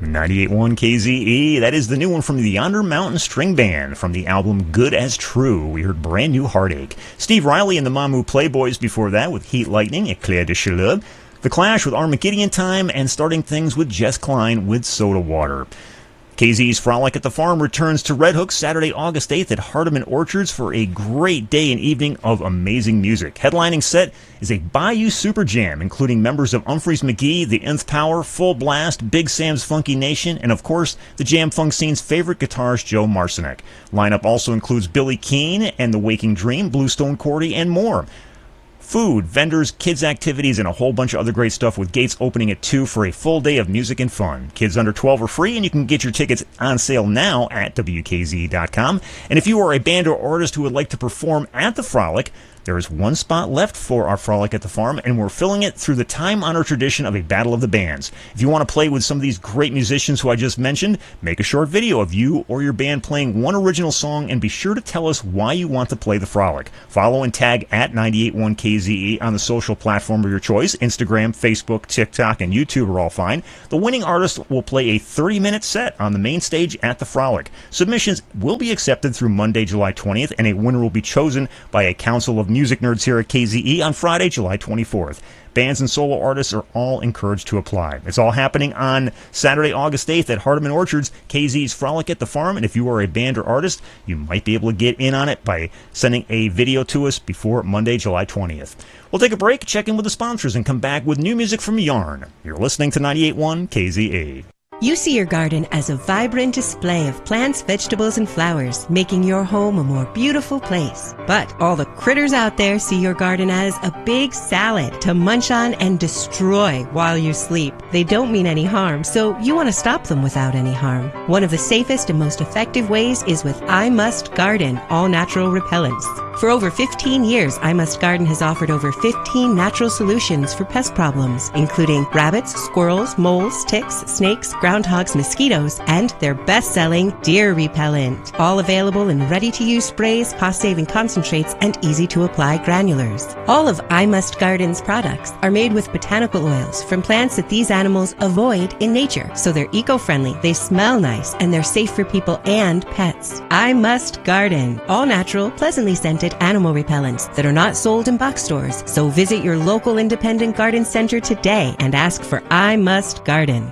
98.1 KZE. That is the new one from the Yonder Mountain String Band from the album Good as True. We heard Brand New Heartache. Steve Riley and the Mamu Playboys before that with Heat Lightning, Eclair de Chaleur. The Clash with Armageddon Time, and starting things with Jess Klein with Soda Water. KZ's Frolic at the Farm returns to Red Hook Saturday, August 8th at Hardeman Orchards for a great day and evening of amazing music. Headlining set is a Bayou Super Jam, including members of Umphrey's McGee, The Nth Power, Full Blast, Big Sam's Funky Nation, and of course, the jam funk scene's favorite guitarist, Joe Marcinek. Lineup also includes Billy Keane and The Waking Dream, Bluestone Cordy, and more. Food, vendors, kids' activities, and a whole bunch of other great stuff with gates opening at 2 for a full day of music and fun. Kids under 12 are free, and you can get your tickets on sale now at WKZ.com. And if you are a band or artist who would like to perform at the Frolic, there is one spot left for our Frolic at the Farm, and we're filling it through the time-honored tradition of a Battle of the Bands. If you want to play with some of these great musicians who I just mentioned, make a short video of you or your band playing one original song, and be sure to tell us why you want to play the Frolic. Follow and tag at 98.1 KZE on the social platform of your choice. Instagram, Facebook, TikTok, and YouTube are all fine. The winning artist will play a 30-minute set on the main stage at the Frolic. Submissions will be accepted through Monday, July 20th, and a winner will be chosen by a council of music nerds here at KZE on Friday, July 24th. Bands and solo artists are all encouraged to apply. It's all happening on Saturday, August 8th at Hardeman Orchards, KZ's Frolic at the Farm, and if you are a band or artist, you might be able to get in on it by sending a video to us before Monday, July 20th. We'll take a break, check in with the sponsors, and come back with new music from Yarn. You're listening to 98.1 KZE. You see your garden as a vibrant display of plants, vegetables, and flowers, making your home a more beautiful place. But all the critters out there see your garden as a big salad to munch on and destroy while you sleep. They don't mean any harm, so you want to stop them without any harm. One of the safest and most effective ways is with I Must Garden all-natural repellents. For over 15 years, I Must Garden has offered over 15 natural solutions for pest problems, including rabbits, squirrels, moles, ticks, snakes, groundhogs, mosquitoes, and their best-selling deer repellent. All available in ready-to-use sprays, cost-saving concentrates, and easy-to-apply granulars. All of I Must Garden's products are made with botanical oils from plants that these animals avoid in nature, so they're eco-friendly, they smell nice, and they're safe for people and pets. I Must Garden. All-natural, pleasantly scented animal repellents that are not sold in box stores. So visit your local independent garden center today and ask for I Must Garden.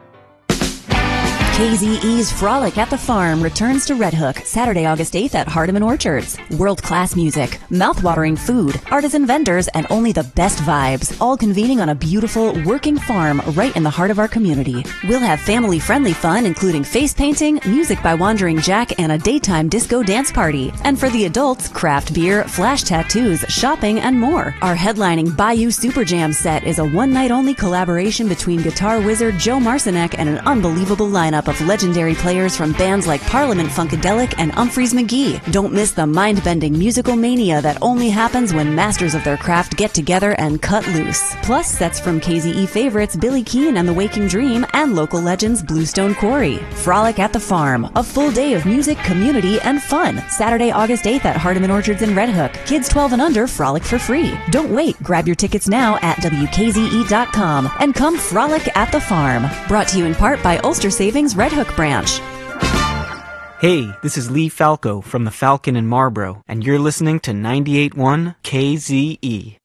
KZE's Frolic at the Farm returns to Red Hook Saturday, August 8th at Hardeman Orchards. World-class music, mouth-watering food, artisan vendors, and only the best vibes, all convening on a beautiful, working farm right in the heart of our community. We'll have family-friendly fun, including face painting, music by Wandering Jack, and a daytime disco dance party. And for the adults, craft beer, flash tattoos, shopping, and more. Our headlining Bayou Super Jam set is a one-night-only collaboration between guitar wizard Joe Marcinek and an unbelievable lineup of legendary players from bands like Parliament Funkadelic and Umphrey's McGee. Don't miss the mind-bending musical mania that only happens when masters of their craft get together and cut loose. Plus sets from KZE favorites Billy Keane and The Waking Dream and local legends Bluestone Quarry. Frolic at the Farm, a full day of music, community, and fun. Saturday, August 8th at Hardeman Orchards in Red Hook. Kids 12 and under frolic for free. Don't wait, grab your tickets now at WKZE.com and come frolic at the farm. Brought to you in part by Ulster Savings Red Hook branch. Hey, this is Lee Falco from the Falcon in Marlborough, and you're listening to 98.1 KZE.